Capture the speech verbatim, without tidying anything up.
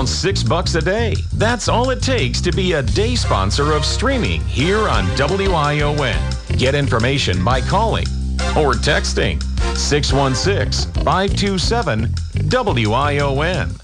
around six bucks a day. That's all it takes to be a day sponsor of streaming here on W I O N. Get information by calling or texting six one six, five two seven, W I O N.